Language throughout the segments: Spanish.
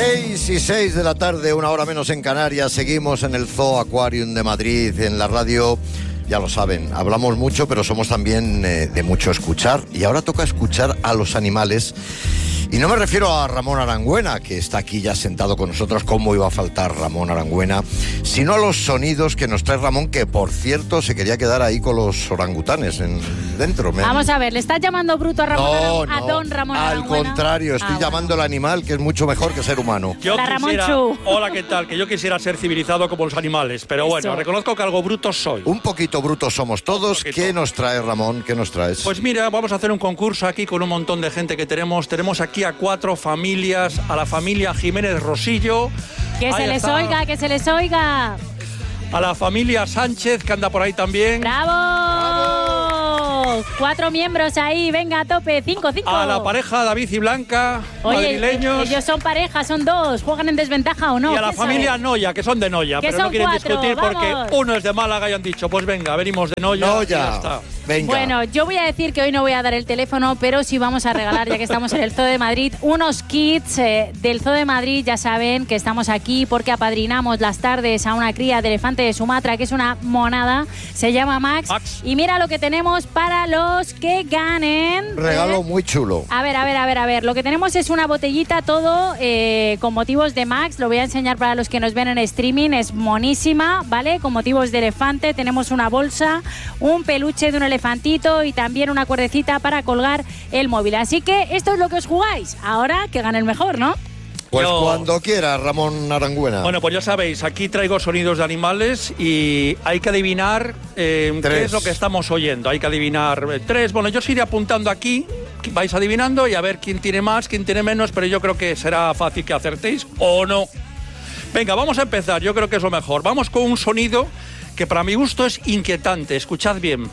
6:06 de la tarde, una hora menos en Canarias. Seguimos en el Zoo Aquarium de Madrid, en la radio. Ya lo saben, hablamos mucho, pero somos también de mucho escuchar. Y ahora toca escuchar a los animales. Y no me refiero a Ramón Arangüena, que está aquí ya sentado con nosotros. ¿Cómo iba a faltar Ramón Arangüena? Sino a los sonidos que nos trae Ramón, que por cierto se quería quedar ahí con los orangutanes dentro. Vamos a ver, ¿le estás llamando bruto a Ramón a don Ramón Arangüena? Al contrario, estoy llamando al animal, que es mucho mejor que ser humano. Hola, ¿qué tal? Que yo quisiera ser civilizado como los animales, pero bueno, reconozco que algo bruto soy. Un poquito brutos somos todos. ¿Qué nos trae, Ramón? ¿Qué nos traes? Pues mira, vamos a hacer un concurso aquí con un montón de gente que tenemos. Tenemos aquí a 4 familias, a la familia Jiménez Rosillo. Que se les oiga, que se les oiga. A la familia Sánchez, que anda por ahí también. ¡Bravo! 4 miembros ahí, venga, a tope, 5. A la pareja David y Blanca, madrileños. Ellos son pareja, son 2, ¿juegan en desventaja o no? Y a la familia Noya, que son de Noya, pero no quieren 4, discutir vamos. porque uno es de Málaga y han dicho, pues venga, venimos de Noya. Y ya está. Venga. Bueno, yo voy a decir que hoy no voy a dar el teléfono, pero sí vamos a regalar, ya que estamos en el Zoo de Madrid, unos kits del Zoo de Madrid. Ya saben que estamos aquí porque apadrinamos las tardes a una cría de elefante de Sumatra, que es una monada, se llama Max. Y mira lo que tenemos para los que ganen. Regalo muy chulo. A ver, lo que tenemos es una botellita todo con motivos de Max. Lo voy a enseñar para los que nos ven en streaming, es monísima, ¿vale? Con motivos de elefante. Tenemos una bolsa, un peluche de un elefantito y también una cuerdecita para colgar el móvil. Así que esto es lo que os jugáis. Ahora que gane el mejor, ¿no? Pues cuando quiera, Ramón Arangüena. Bueno, pues ya sabéis, aquí traigo sonidos de animales y hay que adivinar qué es lo que estamos oyendo. Hay que adivinar 3. Bueno, yo os iré apuntando aquí, vais adivinando y a ver quién tiene más, quién tiene menos, pero yo creo que será fácil que acertéis o no. Venga, vamos a empezar, yo creo que es lo mejor. Vamos con un sonido que para mi gusto es inquietante. Escuchad bien.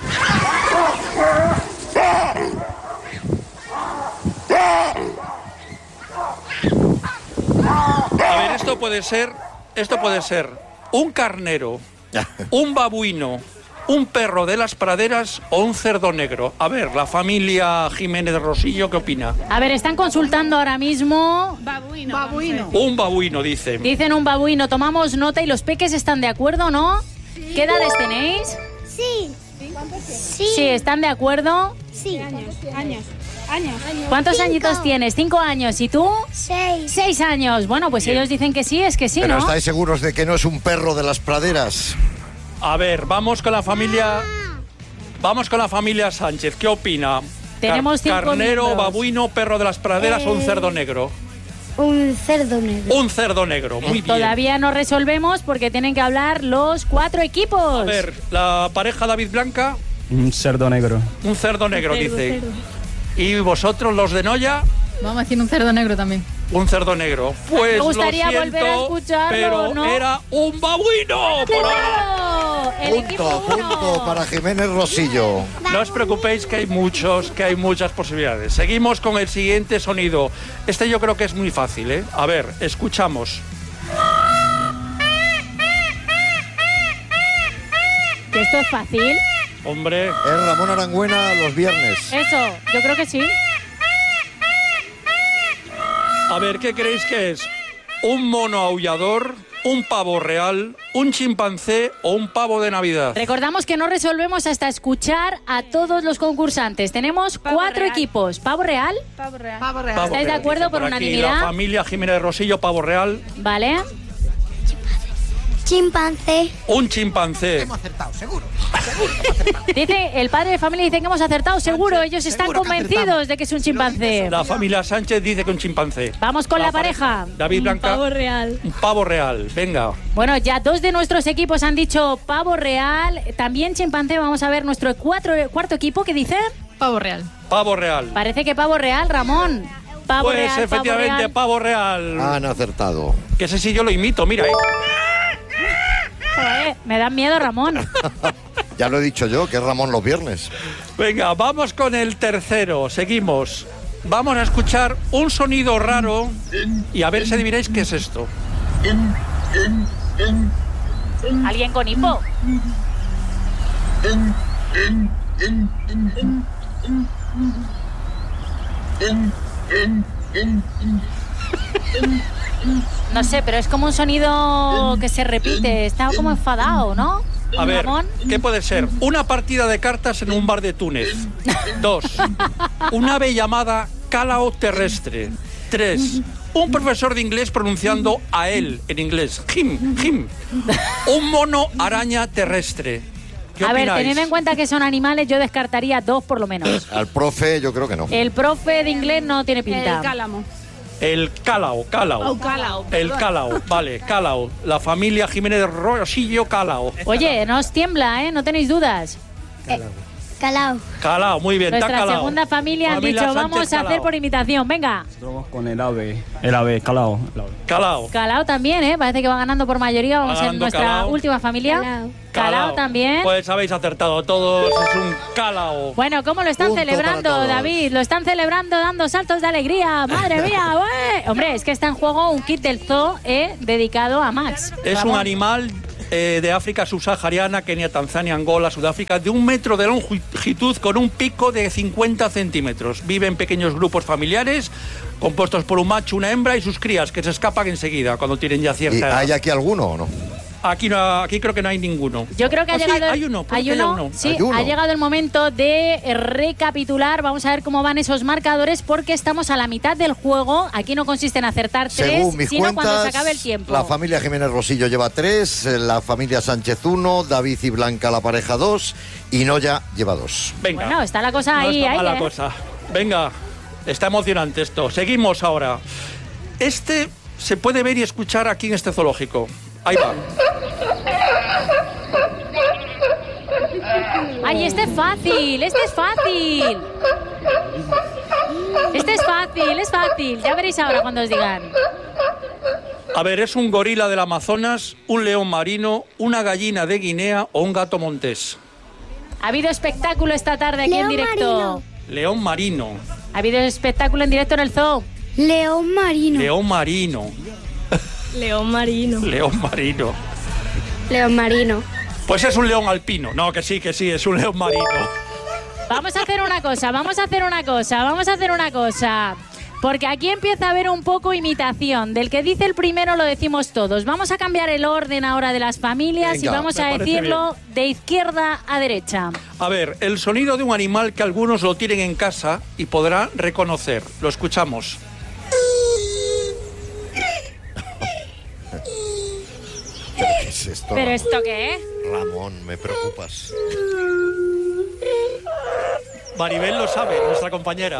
A ver, esto puede ser un carnero, un babuino, un perro de las praderas o un cerdo negro. A ver, la familia Jiménez Rosillo, ¿qué opina? A ver, están consultando ahora mismo. Babuino. Un babuino, dicen. Dicen un babuino, tomamos nota y los peques están de acuerdo, ¿no? Sí. ¿Qué edades tenéis? Sí. Sí, ¿están de acuerdo? Sí. Años. ¿Cuántos añitos tienes? 5 años. ¿Y tú? 6. 6 años. Bueno, pues ellos dicen que sí, es que sí, Pero ¿no? ¿estáis seguros de que no es un perro de las praderas? A ver, vamos con la familia Sánchez. ¿Qué opina? Tenemos 5 carnero, miembros. babuino, perro de las praderas o un cerdo negro. Un cerdo negro. Un cerdo negro, muy bien. Todavía no resolvemos porque tienen que hablar los 4 equipos. A ver, la pareja David Blanca. Un cerdo negro. Un cerdo negro, dice. ¿Y vosotros, los de Noya? Vamos a decir un cerdo negro también. Un cerdo negro. Pues me gustaría lo siento, volver a escucharlo, pero ¿no? era un babuino. ¡Claro! El equipo Punto para Jiménez Rosillo. No os preocupéis que hay muchas posibilidades. Seguimos con el siguiente sonido. Este yo creo que es muy fácil, ¿eh? A ver, escuchamos. ¿Que esto es fácil? Hombre. Es Ramón Arangüena los viernes. Eso, yo creo que sí. A ver, ¿qué creéis que es? ¿Un mono aullador, un pavo real, un chimpancé o un pavo de Navidad? Recordamos que no resolvemos hasta escuchar a todos los concursantes. Tenemos 4 equipos. ¿Pavo real? Pavo real. ¿Estáis de acuerdo por aquí unanimidad? La familia Jiménez Rosillo, pavo real. Vale. Chimpancé. Un chimpancé. Hemos acertado, seguro. Dice, el padre de familia dice que hemos acertado, seguro. Ellos están seguro que convencidos acertamos. de que es un chimpancé. La familia Sánchez dice que un chimpancé. Vamos con la pareja. David Blanca. Pavo real. Un pavo real. Venga. Bueno, ya 2 de nuestros equipos han dicho pavo real, también chimpancé. Vamos a ver nuestro cuarto equipo, ¿qué dice? Pavo real. Pavo real. Parece que pavo real, Ramón. Pavo Pues real, efectivamente, pavo real. pavo real. Han acertado. Que sé si yo lo imito, mira. Joder, me dan miedo, Ramón. Ya lo he dicho yo, que es Ramón los viernes. Venga, vamos con el tercero. Seguimos. Vamos a escuchar un sonido raro y a ver si adivináis qué es esto. ¿Alguien con hipo? No sé, pero es como un sonido que se repite. Está como enfadado, ¿no? A ver, Ramón. ¿qué puede ser? Una partida de cartas en un bar de Túnez. 2. Un ave llamada calao terrestre. 3. Un profesor de inglés pronunciando a él en inglés. Him. Un mono araña terrestre. ¿Qué A ver, opináis? teniendo en cuenta que son animales, yo descartaría 2 por lo menos. Al profe yo creo que no. El profe de inglés no tiene pinta. El cálamo. El calao. El calao, vale, calao. La familia Jiménez de Rosillo, calao. Oye, no os tiembla, ¿eh? No tenéis dudas. Calao. Calao, muy bien, está Nuestra calao. segunda familia han Familia dicho, Sánchez vamos a hacer Calao. por imitación. Venga. Vamos con el ave, calao. Calao. Calao también, ¿eh? Parece que va ganando por mayoría. Vamos a ver ganando nuestra Calao. última familia. Calao. Calao también. Pues habéis acertado todos, es un calao. Bueno, ¿cómo lo están Punto celebrando, para todos. David? Lo están celebrando dando saltos de alegría. ¡Madre mía! ¡Ué! Hombre, es que está en juego un kit del zoo dedicado a Max. Es Ramón. un animal de África subsahariana, Kenia, Tanzania, Angola, Sudáfrica, de 1 metro de longitud con un pico de 50 centímetros. Vive en pequeños grupos familiares compuestos por un macho, una hembra y sus crías, que se escapan enseguida cuando tienen ya cierta ¿Y edad. hay aquí alguno o no? Aquí creo que no hay ninguno. Yo creo que ha Ah, sí, llegado. hay uno, puede que haya uno. Sí, Hay uno. ha llegado el momento de recapitular. Vamos a ver cómo van esos marcadores, porque estamos a la mitad del juego. Aquí no consiste en acertar 3, Según mis sino cuentas, cuando se acabe el tiempo. la familia Jiménez Rosillo lleva 3, la familia Sánchez 1, David y Blanca la pareja 2 y Noya lleva 2. Venga. Bueno, está la cosa No ahí. está ahí, mala ¿eh? cosa. Venga, está emocionante esto. Seguimos ahora. Este se puede ver y escuchar aquí en este zoológico. Ahí va. Ay, este es fácil, este es fácil. Este es fácil. Ya veréis ahora cuando os digan. A ver, es un gorila del Amazonas, un león marino, una gallina de Guinea o un gato montés. Ha habido espectáculo esta tarde aquí en León directo. marino. León marino. Ha habido espectáculo en directo en el zoo. León marino. León marino. León marino. León marino. León marino. Pues es un león alpino. No, que sí, es un león marino. Vamos a hacer una cosa. Porque aquí empieza a haber un poco imitación. Del que dice el primero lo decimos todos. Vamos a cambiar el orden ahora de las familias Venga, y vamos me a parece decirlo de izquierda a derecha. A ver, el sonido de un animal que algunos lo tienen en casa y podrán reconocer. Lo escuchamos. ¿Qué es esto? ¿Pero esto qué es? Ramón, me preocupas. Maribel lo sabe, nuestra compañera.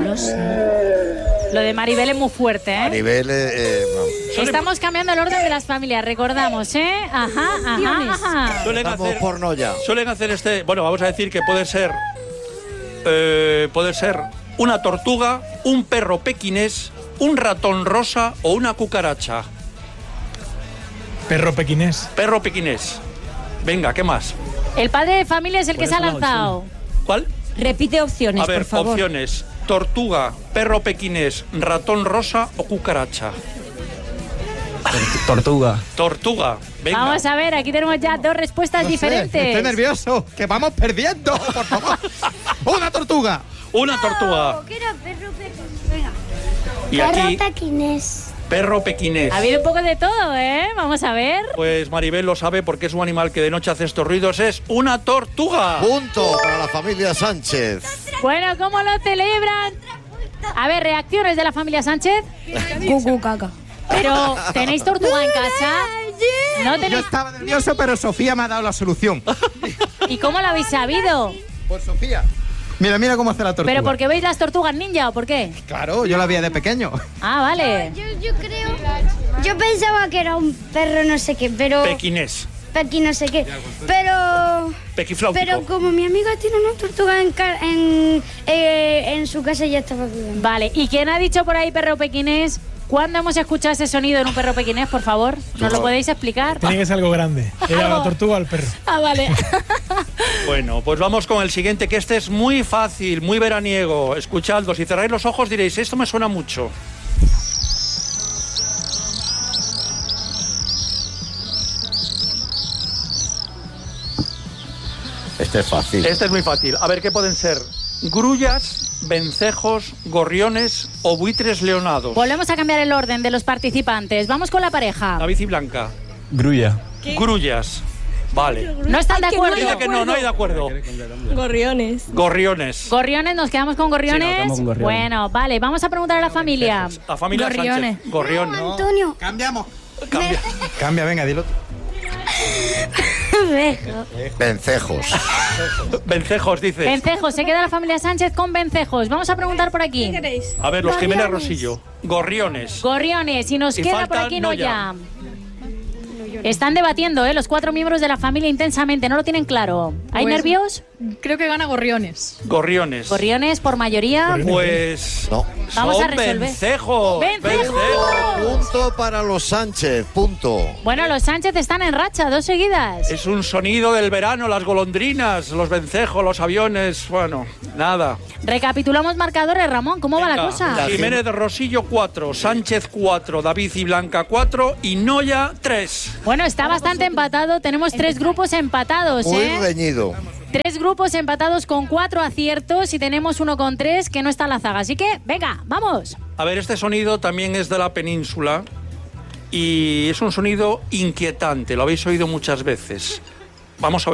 Lo de Maribel es muy fuerte, A ¿eh? nivel... Estamos cambiando el orden de las familias, recordamos, ¿eh? Ajá. Suelen Vamos hacer, por Noya. suelen hacer este... Bueno, vamos a decir que puede ser una tortuga, un perro pequinés, un ratón rosa o una cucaracha. Perro pequinés. Perro pequinés. Venga, ¿qué más? El padre de familia es el que se ha lanzado. ¿Cuál? Repite opciones, A ver, por favor. opciones. Tortuga, perro pequinés, ratón rosa o cucaracha. Tortuga. Tortuga. Venga. Vamos a ver, aquí tenemos ya dos respuestas diferentes. Estoy nervioso, que vamos perdiendo, por favor. ¡Una tortuga! Una tortuga. ¿Qué era perro Venga. Y aquí, Perro pequinés. perro pequinés. Ha habido un poco de todo, ¿eh? Vamos a ver. Pues Maribel lo sabe porque es un animal que de noche hace estos ruidos. Es una tortuga. Punto para la familia Sánchez. Bueno, ¿cómo lo celebran? A ver, reacciones de la familia Sánchez. Cucu caca. Pero, ¿tenéis tortuga en casa? ¿No Yo tenéis? estaba nervioso, pero Sofía me ha dado la solución. ¿Y cómo lo habéis sabido? Por Sofía. Mira, mira cómo hace la tortuga. ¿Pero porque veis las tortugas ninja o por qué? Claro, yo la veía de pequeño. Ah, vale. Yo creo. Yo pensaba que era un perro no sé qué, pero. Pequinés. Pequi no sé qué. Pero. Pequifláutico. Pero como mi amiga tiene una tortuga en su casa, ya estaba cuidando. Vale, ¿y quién ha dicho por ahí perro pequinés? ¿Cuándo hemos escuchado ese sonido en un perro pequinés, por favor? ¿Nos lo podéis explicar? Tiene que ser algo grande. Era Algo. la tortuga o el perro. Ah, vale. Bueno, pues vamos con el siguiente, que este es muy fácil, muy veraniego. Escuchadlo, si cerráis los ojos diréis, esto me suena mucho. Este es fácil. Este es muy fácil. A ver, ¿qué pueden ser? Grullas, vencejos, gorriones o buitres leonados. Volvemos a cambiar el orden de los participantes. Vamos con la pareja. David y Blanca. Grulla. Grullas. Vale. ¿No están de acuerdo? Dice que no hay de acuerdo. Gorriones. Gorriones. Gorriones, ¿nos quedamos con gorriones? Sí, nos quedamos con gorriones. Bueno, vale, vamos a preguntar a la familia. La familia Gorriones. Sánchez. Gorriones. Antonio. Cambiamos. Cambia. Cambia, venga, dilo. Vencejos. Vencejos, dices. Vencejos, se queda la familia Sánchez con vencejos. Vamos a preguntar por aquí. A ver, los Jiménez Rosillo. Gorriones. Gorriones, y nos Y queda por falta aquí Noya. Noya. Están debatiendo, los 4 miembros de la familia intensamente, no lo tienen claro. ¿Hay Pues- nervios? Creo que gana Gorriones. Gorriones. Gorriones por mayoría. Pues. No. Vamos son a resolver. vencejos. ¡Vencejos! Punto para los Sánchez, punto. Bueno, los Sánchez están en racha, 2 seguidas. Es un sonido del verano, las golondrinas, los vencejos, los aviones. Bueno, nada. Recapitulamos marcadores, Ramón, ¿cómo va la Venga, cosa? Jiménez de Rosillo 4, Sánchez 4, David y Blanca 4 y Noya 3. Bueno, está bastante empatado, tenemos 3 grupos empatados, Muy ¿eh? reñido. 3 grupos empatados con 4 aciertos y tenemos uno con 3 que no está en la zaga. Así que, venga, vamos. A ver, este sonido también es de la península y es un sonido inquietante, lo habéis oído muchas veces. Vamos a